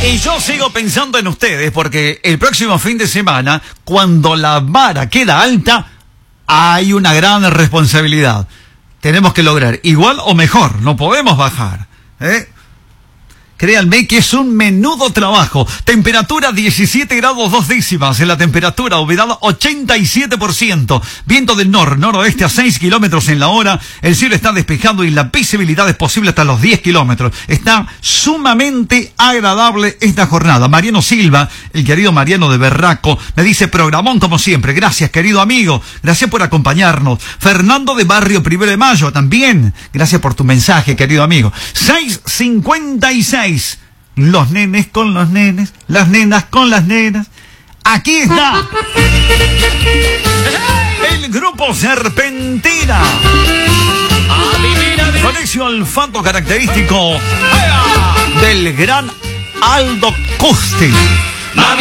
Y yo sigo pensando en ustedes, porque el próximo fin de semana, cuando la vara queda alta, hay una gran responsabilidad. Tenemos que lograr igual o mejor, no podemos bajar, ¿eh? Créanme que es un menudo trabajo. Temperatura 17 grados 2 décimas en la temperatura, humedad 87%. Viento del noroeste a 6 kilómetros en la hora. El cielo está despejado y la visibilidad es posible hasta los 10 kilómetros. Está sumamente agradable esta jornada. Mariano Silva, el querido Mariano de Berraco, me dice: programón como siempre. Gracias, querido amigo. Gracias por acompañarnos. Fernando de Barrio 1 de Mayo, también. Gracias por tu mensaje, querido amigo. 6:56. Los nenes con los nenes, las nenas con las nenas. Aquí está el grupo Serpentina, con ese olfato característico del gran Aldo Coste.